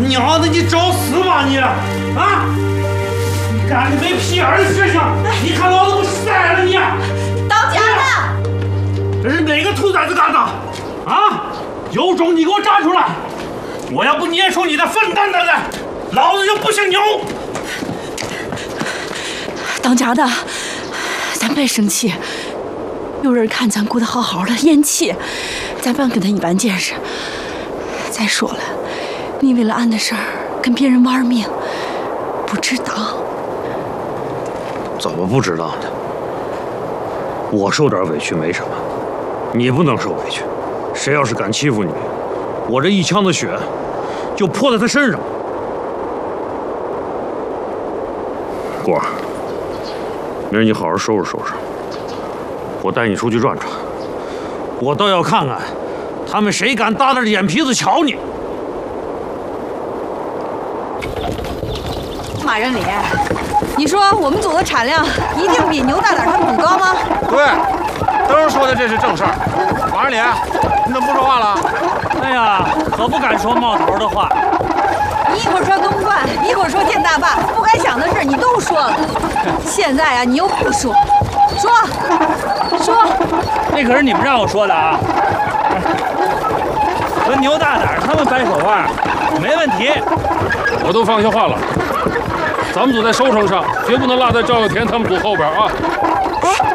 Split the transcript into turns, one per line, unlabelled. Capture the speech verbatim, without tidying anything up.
娘的，你找死吧你！啊！你干的没屁眼的事情，你看老子不宰了你！
当家的，
这是哪个兔崽子干的？啊！有种你给我站出来！我要不捏出你的粪蛋蛋来，老子就不姓牛！
当家的，咱别生气。有人看咱过得好好的，咽气，咱不要跟他一般见识。再说了，你为了俺的事儿跟别人玩命，不值当。
怎么不值当的？我受点委屈没什么，你不能受委屈。谁要是敢欺负你，我这一腔的血就泼在他身上。果儿，明儿你好好收拾收拾，我带你出去转转，我倒要看看他们谁敢耷拉着眼皮子瞧你。
马人礼，你说我们组的产量一定比牛大胆他们组高吗？
对，灯儿说的这是正事儿。马人礼，你怎么不说话了？
哎呀，可不敢说冒头的话。
你一会儿说东莞，一会儿说建大坝，不该想的事你都说了。现在啊，你又不说，说说，
那可是你们让我说的啊。和牛大胆他们掰手腕，没问题。
我都放下话了，咱们组在收成上绝不能落在赵又田他们组后边啊。
哎，